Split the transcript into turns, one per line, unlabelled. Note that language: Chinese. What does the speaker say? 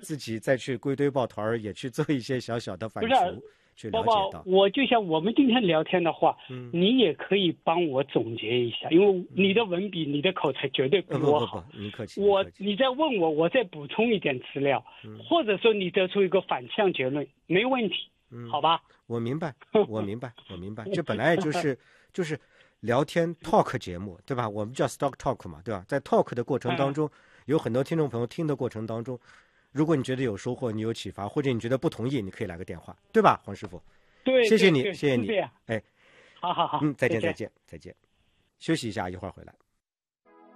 自己再去归堆抱团，也去做一些小小的反刍，去了解到。
我就像我们今天聊天的话，你也可以帮我总结一下，因为你的文笔、你的口才绝对比我好。
不，您客气。
你再问我，我再补充一点资料，或者说你得出一个反向结论，没问题，好吧？
我明白。这本来就是聊天 talk 节目，对吧？我们叫 stock talk 嘛，对吧？在 talk 的过程当中，有很多听众朋友听的过程当中，如果你觉得有收获，你有启发，或者你觉得不同意，你可以来个电话，对吧，黄师傅？
对，
谢谢你，谢谢你。
哎，好，
再见。休息一下，一会儿回来。